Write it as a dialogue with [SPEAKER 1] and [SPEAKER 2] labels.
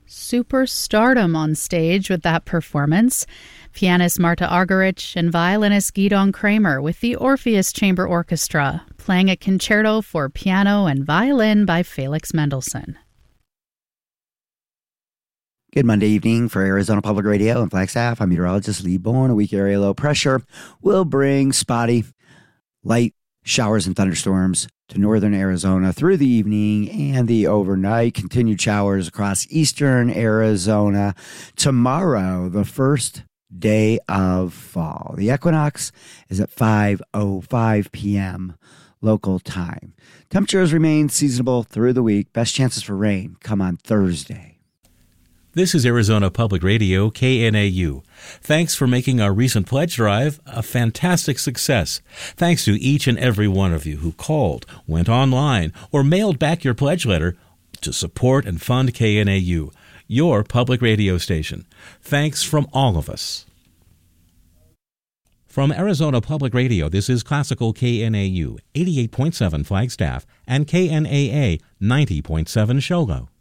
[SPEAKER 1] superstardom on stage with that performance. Pianist Marta Argerich and violinist Gidon Kramer with the Orpheus Chamber Orchestra, playing a concerto for piano and violin by Felix Mendelssohn.
[SPEAKER 2] Good Monday evening for Arizona Public Radio and Flagstaff. I'm meteorologist Lee Bourne. A weak area low pressure will bring spotty, light showers and thunderstorms to northern Arizona through the evening and the overnight. Continued showers across eastern Arizona. Tomorrow, the first day of fall. The equinox is at 5:05 p.m. local time. Temperatures remain seasonable through the week. Best chances for rain come on Thursday.
[SPEAKER 3] This is Arizona Public Radio, KNAU. Thanks for making our recent pledge drive a fantastic success. Thanks to each and every one of you who called, went online, or mailed back your pledge letter to support and fund KNAU, your public radio station. Thanks from all of us. From Arizona Public Radio, this is Classical KNAU 88.7 Flagstaff and KNAA 90.7 Shogo.